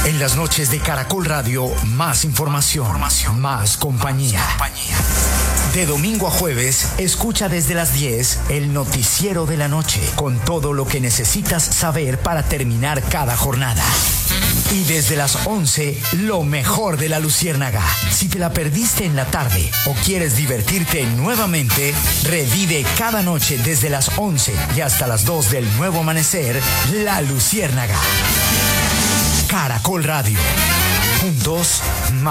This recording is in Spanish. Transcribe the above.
En las noches de Caracol Radio, más información, más compañía. De domingo a jueves, escucha desde las 10 el noticiero de la noche, con todo lo que necesitas saber para terminar cada jornada. Y desde las 11, lo mejor de La Luciérnaga. Si te la perdiste en la tarde o quieres divertirte nuevamente, revive cada noche desde las 11 y hasta las 2 del nuevo amanecer, La Luciérnaga. Caracol Radio. Juntos, más.